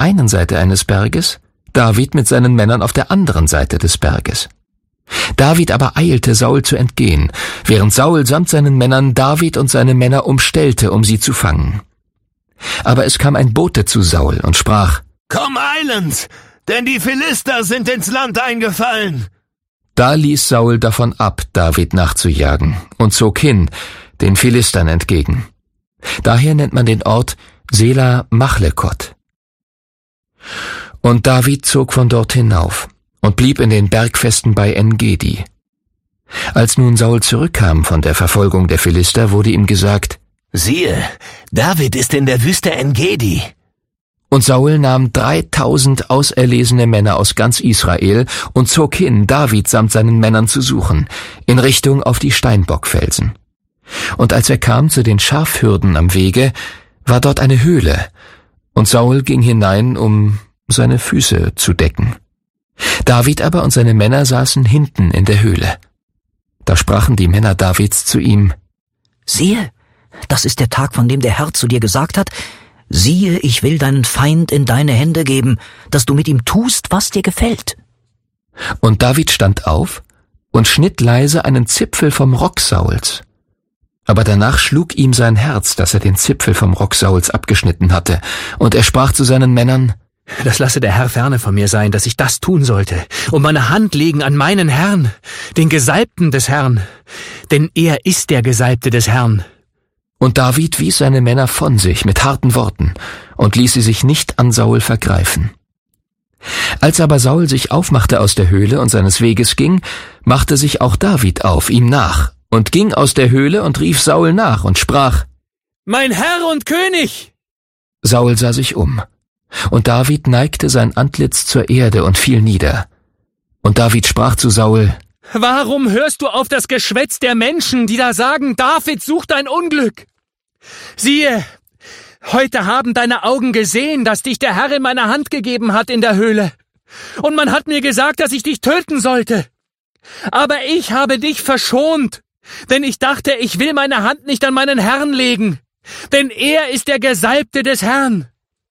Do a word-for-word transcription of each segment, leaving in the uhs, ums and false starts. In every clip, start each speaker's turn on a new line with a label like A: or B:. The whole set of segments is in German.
A: einen Seite eines Berges, David mit seinen Männern auf der anderen Seite des Berges. David aber eilte, Saul zu entgehen, während Saul samt seinen Männern David und seine Männer umstellte, um sie zu fangen. Aber es kam ein Bote zu Saul und sprach:
B: »Komm eilends, denn die Philister sind ins Land eingefallen.«
A: Da ließ Saul davon ab, David nachzujagen, und zog hin, den Philistern entgegen. Daher nennt man den Ort Sela Machlekot. Und David zog von dort hinauf und blieb in den Bergfesten bei En-Gedi. Als nun Saul zurückkam von der Verfolgung der Philister, wurde ihm gesagt:
B: »Siehe, David ist in der Wüste En-Gedi.«
A: Und Saul nahm dreitausend auserlesene Männer aus ganz Israel und zog hin, David samt seinen Männern zu suchen, in Richtung auf die Steinbockfelsen. Und als er kam zu den Schafhürden am Wege, war dort eine Höhle, und Saul ging hinein, um seine Füße zu decken. David aber und seine Männer saßen hinten in der Höhle. Da sprachen die Männer Davids zu ihm:
C: »Siehe, das ist der Tag, von dem der Herr zu dir gesagt hat: Siehe, ich will deinen Feind in deine Hände geben, dass du mit ihm tust, was dir gefällt.«
A: Und David stand auf und schnitt leise einen Zipfel vom Rock Sauls. Aber danach schlug ihm sein Herz, dass er den Zipfel vom Rock Sauls abgeschnitten hatte, und er sprach zu seinen Männern:
D: »Das lasse der Herr ferne von mir sein, dass ich das tun sollte, und meine Hand legen an meinen Herrn, den Gesalbten des Herrn, denn er ist der Gesalbte des Herrn.«
A: Und David wies seine Männer von sich mit harten Worten und ließ sie sich nicht an Saul vergreifen. Als aber Saul sich aufmachte aus der Höhle und seines Weges ging, machte sich auch David auf, ihm nach, und ging aus der Höhle und rief Saul nach und sprach:
D: »Mein Herr und König!«
A: Saul sah sich um, und David neigte sein Antlitz zur Erde und fiel nieder. Und David sprach zu Saul:
D: »Warum hörst du auf das Geschwätz der Menschen, die da sagen, David sucht dein Unglück? Siehe, heute haben deine Augen gesehen, dass dich der Herr in meine Hand gegeben hat in der Höhle. Und man hat mir gesagt, dass ich dich töten sollte. Aber ich habe dich verschont, denn ich dachte, ich will meine Hand nicht an meinen Herrn legen, denn er ist der Gesalbte des Herrn.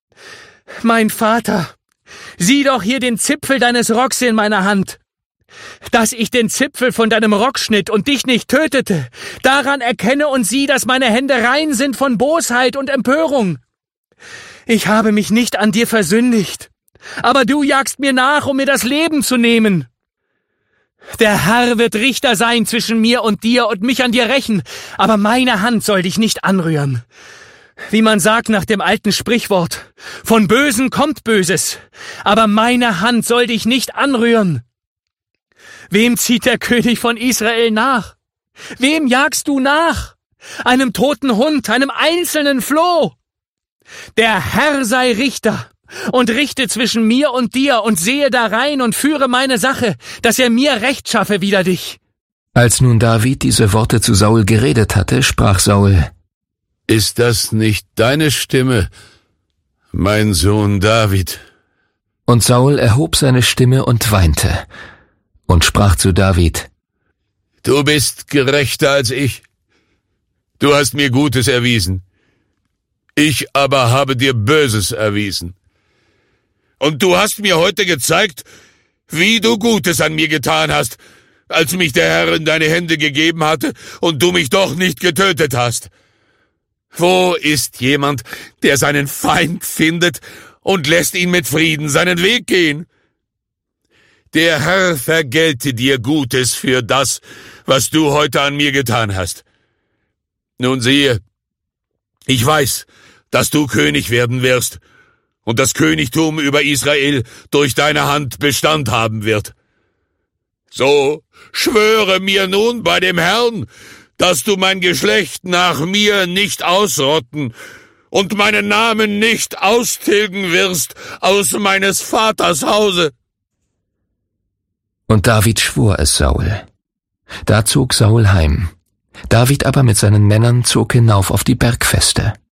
D: Mein Vater, sieh doch hier den Zipfel deines Rocks in meiner Hand. Dass ich den Zipfel von deinem Rock schnitt und dich nicht tötete, daran erkenne und sieh, dass meine Hände rein sind von Bosheit und Empörung. Ich habe mich nicht an dir versündigt, aber du jagst mir nach, um mir das Leben zu nehmen. Der Herr wird Richter sein zwischen mir und dir und mich an dir rächen, aber meine Hand soll dich nicht anrühren. Wie man sagt nach dem alten Sprichwort, von Bösen kommt Böses, aber meine Hand soll dich nicht anrühren. Wem zieht der König von Israel nach? Wem jagst du nach? Einem toten Hund, einem einzelnen Floh? Der Herr sei Richter und richte zwischen mir und dir und sehe da rein und führe meine Sache, dass er mir Recht schaffe wider dich.«
A: Als nun David diese Worte zu Saul geredet hatte, sprach Saul:
E: »Ist das nicht deine Stimme, mein Sohn David?«
A: Und Saul erhob seine Stimme und weinte und sprach zu David:
E: »Du bist gerechter als ich. Du hast mir Gutes erwiesen. Ich aber habe dir Böses erwiesen. Und du hast mir heute gezeigt, wie du Gutes an mir getan hast, als mich der Herr in deine Hände gegeben hatte und du mich doch nicht getötet hast. Wo ist jemand, der seinen Feind findet und lässt ihn mit Frieden seinen Weg gehen? Der Herr vergelte dir Gutes für das, was du heute an mir getan hast. Nun siehe, ich weiß, dass du König werden wirst und das Königtum über Israel durch deine Hand Bestand haben wird. So schwöre mir nun bei dem Herrn, dass du mein Geschlecht nach mir nicht ausrotten und meinen Namen nicht austilgen wirst aus meines Vaters Hause.«
A: Und David schwor es Saul. Da zog Saul heim. David aber mit seinen Männern zog hinauf auf die Bergfeste.